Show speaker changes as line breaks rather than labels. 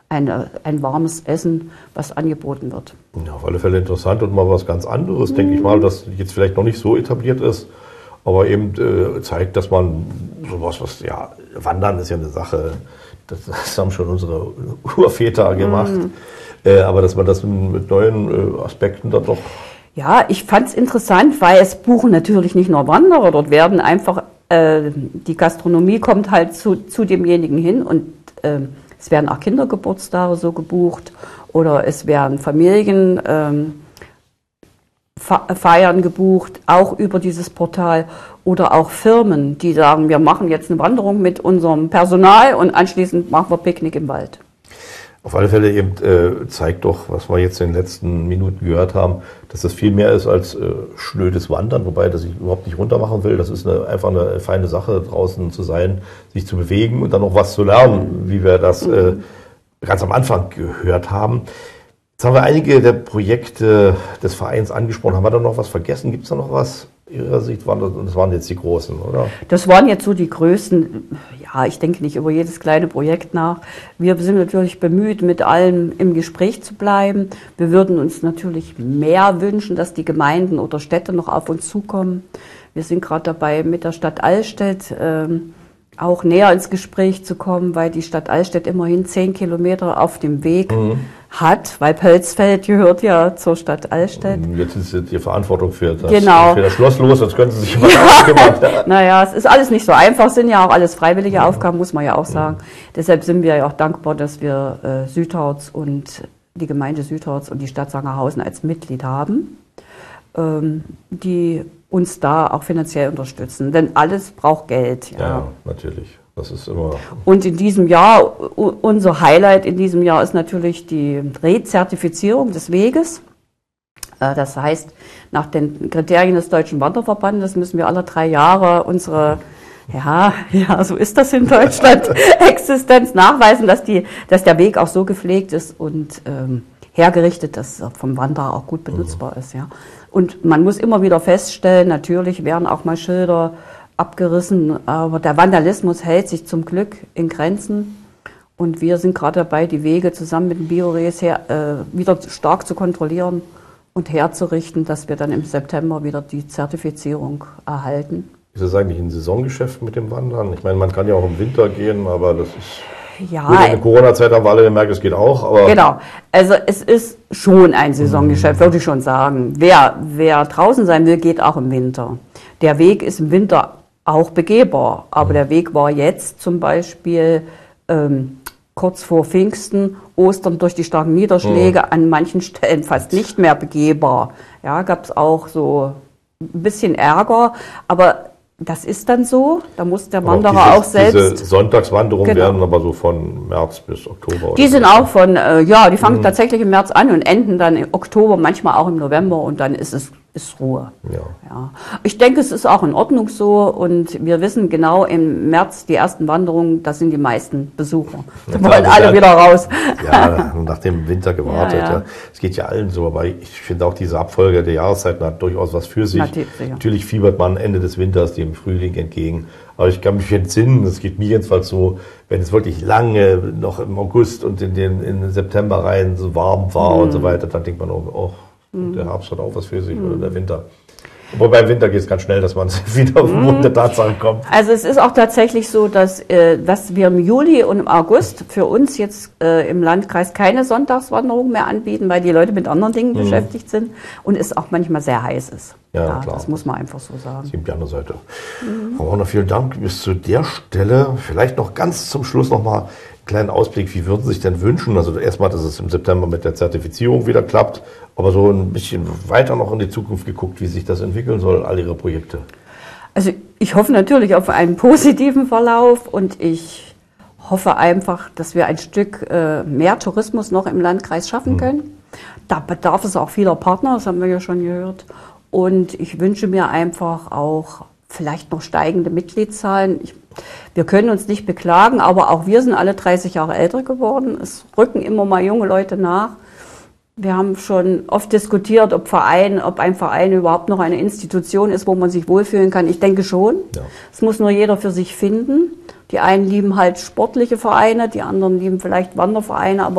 ein warmes Essen, was angeboten wird.
Ja, auf alle Fälle interessant und mal was ganz anderes, denke ich mal, das jetzt vielleicht noch nicht so etabliert ist, aber eben zeigt, dass man sowas, ja, Wandern ist ja eine Sache, das haben schon unsere Urväter gemacht, aber dass man das mit neuen Aspekten dann doch...
Ja, ich fand es interessant, weil es buchen natürlich nicht nur Wanderer, dort werden einfach, die Gastronomie kommt halt zu demjenigen hin und es werden auch Kindergeburtstage so gebucht oder es werden Familienfeiern gebucht, auch über dieses Portal oder auch Firmen, die sagen, wir machen jetzt eine Wanderung mit unserem Personal und anschließend machen wir Picknick im Wald.
Auf alle Fälle eben zeigt doch, was wir jetzt in den letzten Minuten gehört haben, dass das viel mehr ist als schnödes Wandern, wobei das ich überhaupt nicht runtermachen will. Das ist einfach eine feine Sache, draußen zu sein, sich zu bewegen und dann noch was zu lernen, wie wir das ganz am Anfang gehört haben. Jetzt haben wir einige der Projekte des Vereins angesprochen. Haben wir da noch was vergessen? Gibt es da noch was? Ihrer Sicht das waren jetzt die großen, oder?
Das waren jetzt so die größten. Ja, ich denke nicht über jedes kleine Projekt nach. Wir sind natürlich bemüht, mit allen im Gespräch zu bleiben. Wir würden uns natürlich mehr wünschen, dass die Gemeinden oder Städte noch auf uns zukommen. Wir sind gerade dabei, mit der Stadt Allstedt auch näher ins Gespräch zu kommen, weil die Stadt Allstedt immerhin 10 Kilometer auf dem Weg hat, weil Pölsfeld gehört ja zur Stadt Allstedt.
Jetzt ist die Verantwortung für das,
genau.
Für das Schloss los, sonst können Sie sich was ausgemacht.
Naja, es ist alles nicht so einfach, sind ja auch alles freiwillige Aufgaben, muss man ja auch sagen. Deshalb sind wir ja auch dankbar, dass wir Südharz und die Gemeinde Südharz und die Stadt Sangerhausen als Mitglied haben, die uns da auch finanziell unterstützen. Denn alles braucht Geld.
Ja, natürlich. Das ist immer.
Und in diesem Jahr, unser Highlight in diesem Jahr ist natürlich die Rezertifizierung des Weges. Das heißt, nach den Kriterien des Deutschen Wanderverbandes müssen wir alle 3 Jahre unsere, ja, so ist das in Deutschland, Existenz nachweisen, dass der Weg auch so gepflegt ist und hergerichtet, dass er vom Wanderer auch gut benutzbar ist. Ja. Und man muss immer wieder feststellen, natürlich werden auch mal Schilder abgerissen, aber der Vandalismus hält sich zum Glück in Grenzen und wir sind gerade dabei, die Wege zusammen mit dem Biores wieder stark zu kontrollieren und herzurichten, dass wir dann im September wieder die Zertifizierung erhalten.
Ist das eigentlich ein Saisongeschäft mit dem Wandern? Ich meine, man kann ja auch im Winter gehen, aber das ist...
Ja,
gut, in der Corona-Zeit haben wir alle gemerkt, es geht auch. Aber
genau, also es ist schon ein Saisongeschäft, würde ich schon sagen. Wer draußen sein will, geht auch im Winter. Der Weg ist im Winter auch begehbar, aber der Weg war jetzt zum Beispiel kurz vor Pfingsten, Ostern durch die starken Niederschläge an manchen Stellen fast nicht mehr begehbar. Ja, gab es auch so ein bisschen Ärger, aber das ist dann so, da muss der Wanderer auch selbst...
Diese Sonntagswanderungen werden aber so von März bis Oktober.
Die sind auch von, die fangen tatsächlich im März an und enden dann im Oktober, manchmal auch im November und dann ist Ruhe. Ja. Ich denke, es ist auch in Ordnung so und wir wissen genau, im März die ersten Wanderungen, das sind die meisten Besucher. Da wollen alle wieder raus.
Ja, nach dem Winter gewartet. Ja. Es geht ja allen so, aber ich finde auch diese Abfolge der Jahreszeiten hat durchaus was für sich. Natürlich fiebert man Ende des Winters dem Frühling entgegen. Aber ich kann mich entsinnen, das geht mir jedenfalls so, wenn es wirklich lange noch im August und in den September rein so warm war und so weiter, dann denkt man auch, der Herbst hat auch was für sich oder der Winter. Wobei beim Winter geht es ganz schnell, dass man wieder auf runde Tatsachen kommt.
Also es ist auch tatsächlich so, dass wir im Juli und im August für uns jetzt im Landkreis keine Sonntagswanderung mehr anbieten, weil die Leute mit anderen Dingen beschäftigt sind und es auch manchmal sehr heiß ist.
Ja, klar.
Das muss man einfach so sagen.
Das ist die andere Seite. Frau Horner, vielen Dank bis zu der Stelle. Vielleicht noch ganz zum Schluss noch mal einen kleinen Ausblick. Wie würden Sie sich denn wünschen? Also erstmal, dass es im September mit der Zertifizierung wieder klappt, aber so ein bisschen weiter noch in die Zukunft geguckt, wie sich das entwickeln soll, all Ihre Projekte.
Also ich hoffe natürlich auf einen positiven Verlauf und ich hoffe einfach, dass wir ein Stück mehr Tourismus noch im Landkreis schaffen können. Da bedarf es auch vieler Partner, das haben wir ja schon gehört. Und ich wünsche mir einfach auch vielleicht noch steigende Mitgliedszahlen. Wir können uns nicht beklagen, aber auch wir sind alle 30 Jahre älter geworden. Es rücken immer mal junge Leute nach. Wir haben schon oft diskutiert, ob ein Verein überhaupt noch eine Institution ist, wo man sich wohlfühlen kann. Ich denke schon. Ja. Es muss nur jeder für sich finden. Die einen lieben halt sportliche Vereine, die anderen lieben vielleicht Wandervereine, aber